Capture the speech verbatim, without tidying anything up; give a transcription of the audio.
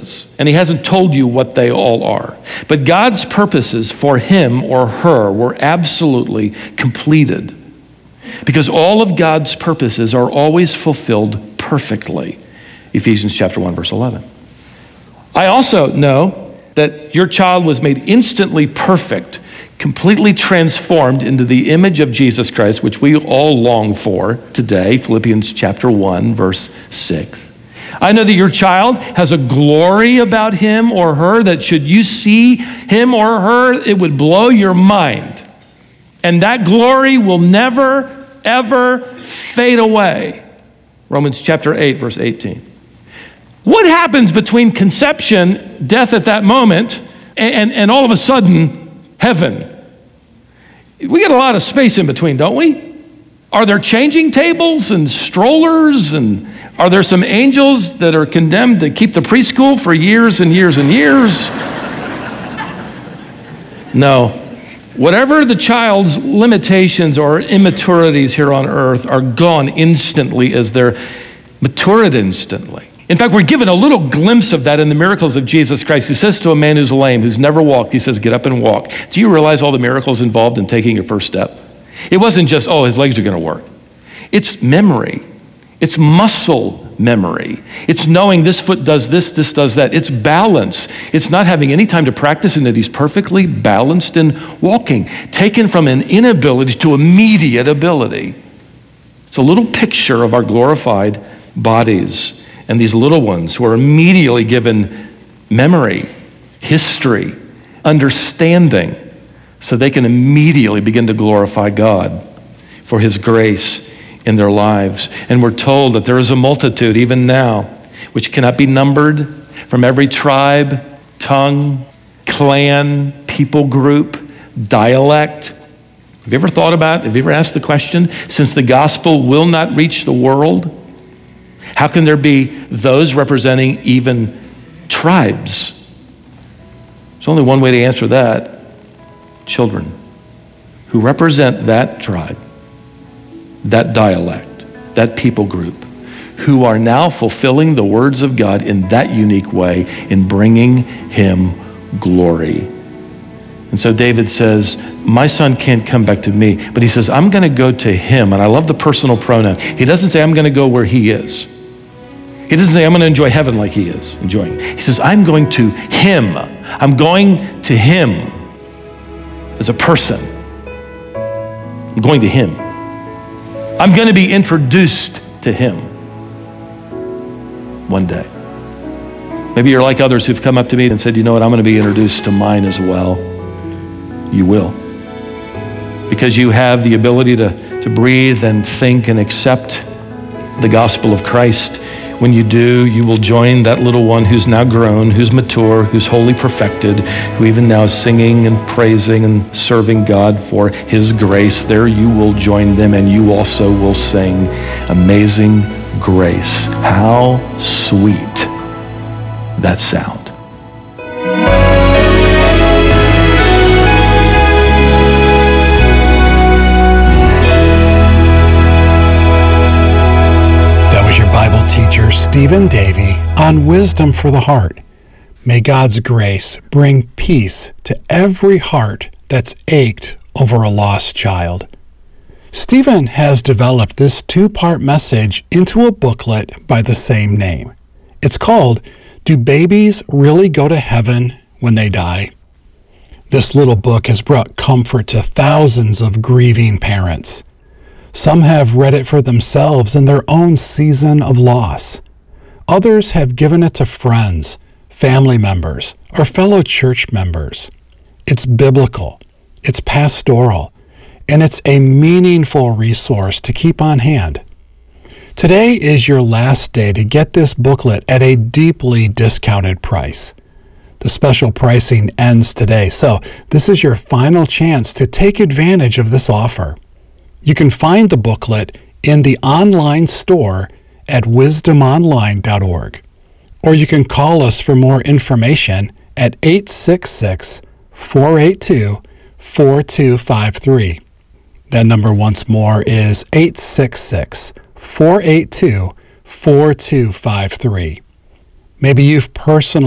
purposes, and he hasn't told you what they all are. But God's purposes for him or her were absolutely completed, because all of God's purposes are always fulfilled perfectly. Ephesians chapter one, verse eleven. I also know that your child was made instantly perfect, completely transformed into the image of Jesus Christ, which we all long for today, Philippians chapter one, verse six. I know that your child has a glory about him or her that should you see him or her, it would blow your mind. And that glory will never, ever fade away. Romans chapter eight, verse eighteen. What happens between conception, death at that moment, and, and all of a sudden, heaven? We get a lot of space in between, don't we? Are there changing tables and strollers? And are there some angels that are condemned to keep the preschool for years and years and years? No. Whatever the child's limitations or immaturities here on earth are gone instantly as they're matured instantly. In fact, we're given a little glimpse of that in the miracles of Jesus Christ. He says to a man who's lame, who's never walked, he says, get up and walk. Do you realize all the miracles involved in taking your first step? It wasn't just, oh, his legs are going to work. It's memory. It's muscle memory. It's knowing this foot does this, this does that. It's balance. It's not having any time to practice and that he's perfectly balanced in walking, taken from an inability to immediate ability. It's a little picture of our glorified bodies. And these little ones who are immediately given memory, history, understanding, so they can immediately begin to glorify God for his grace in their lives. And we're told that there is a multitude, even now, which cannot be numbered, from every tribe, tongue, clan, people group, dialect. Have you ever thought about, have you ever asked the question, since the gospel will not reach the world, how can there be those representing even tribes? There's only one way to answer that. Children who represent that tribe, that dialect, that people group, who are now fulfilling the words of God in that unique way in bringing him glory. And so David says, my son can't come back to me, but he says, I'm going to go to him. And I love the personal pronoun. He doesn't say, I'm going to go where he is. He doesn't say, I'm going to enjoy heaven like he is enjoying. He says, I'm going to him. I'm going to him as a person. I'm going to him. I'm going to be introduced to him one day. Maybe you're like others who've come up to me and said, you know what, I'm going to be introduced to mine as well. You will. Because you have the ability to, to breathe and think and accept the gospel of Christ. When you do, you will join that little one who's now grown, who's mature, who's wholly perfected, who even now is singing and praising and serving God for his grace. There you will join them, and you also will sing Amazing Grace. How sweet that sound. Teacher Stephen Davey on Wisdom for the Heart. May God's grace bring peace to every heart that's ached over a lost child. Stephen has developed this two-part message into a booklet by the same name. It's called, Do Babies Really Go to Heaven When They Die? This little book has brought comfort to thousands of grieving parents. Some have read it for themselves in their own season of loss. Others have given it to friends, family members, or fellow church members. It's biblical, it's pastoral, and it's a meaningful resource to keep on hand. Today is your last day to get this booklet at a deeply discounted price. The special pricing ends today, so this is your final chance to take advantage of this offer. You can find the booklet in the online store at wisdom online dot org, or you can call us for more information at eight six six, four eight two, four two five three. That number once more is eight six six, four eight two, four two five three. Maybe you've personally